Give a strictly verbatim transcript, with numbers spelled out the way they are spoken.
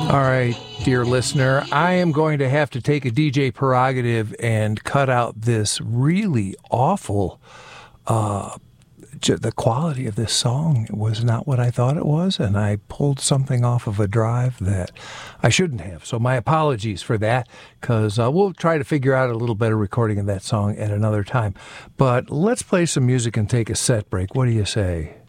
All right, dear listener, I am going to have to take a D J prerogative and cut out this really awful, uh, the quality of this song was not what I thought it was, and I pulled something off of a drive that I shouldn't have. So my apologies for that, because uh, we'll try to figure out a little better recording of that song at another time. But let's play some music and take a set break. What do you say?